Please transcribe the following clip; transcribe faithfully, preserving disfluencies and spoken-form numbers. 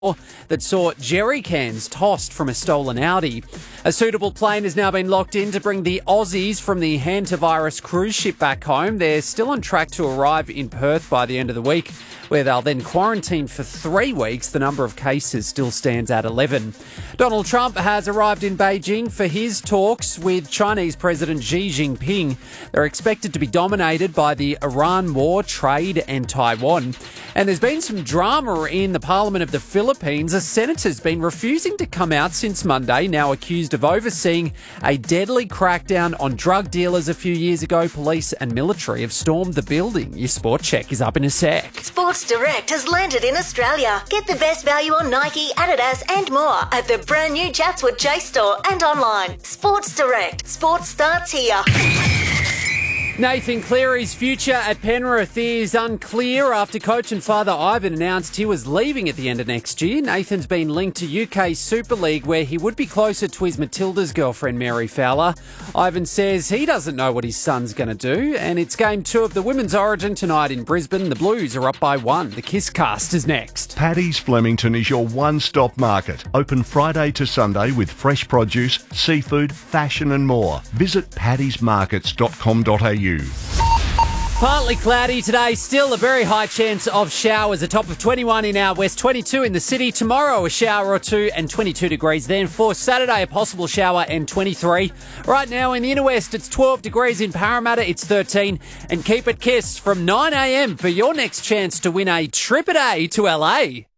that saw jerry cans tossed from a stolen Audi. A suitable plane has now been locked in to bring the Aussies from the hantavirus cruise ship back home. They're still on track to arrive in Perth by the end of the week, where they'll then quarantine for three weeks. The number of cases still stands at eleven. Donald Trump has arrived in Beijing for his talks with Chinese President Xi Jinping. They're expected to be dominated by the Iran war, trade and Taiwan. And there's been some drama in the Parliament of the Philippines. A senator's been refusing to come out since Monday, now accused of overseeing a deadly crackdown on drug dealers a few years ago. Police and military have stormed the building. Your sport check is up in a sec. Sports Direct has landed in Australia. Get the best value on Nike, Adidas and more at the brand new Chatswood Chase store and online. Sports Direct. Sports starts here. Nathan Cleary's future at Penrith is unclear after coach and father Ivan announced he was leaving at the end of next year. Nathan's been linked to U K Super League, where he would be closer to his Matilda's girlfriend Mary Fowler. Ivan says he doesn't know what his son's going to do, and it's game two of the Women's Origin tonight in Brisbane. The Blues are up by one. The Kiss Cast is next. Paddy's Flemington is your one-stop market. Open Friday to Sunday with fresh produce, seafood, fashion and more. Visit paddys markets dot com dot a u. Partly cloudy today, still a very high chance of showers. A top of twenty-one in our west, twenty-two in the city. Tomorrow a shower or two and twenty-two degrees. Then for Saturday a possible shower and twenty-three. Right now in the inner west it's twelve degrees. In Parramatta it's thirteen. And keep it kissed from nine a m for your next chance to win a trip a day to L A.